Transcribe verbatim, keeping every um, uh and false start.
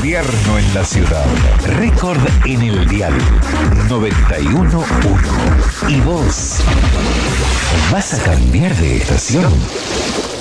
invierno en la ciudad. Récord en el dial noventa y uno punto uno. ¿Y vos? ¿Vas a cambiar de estación?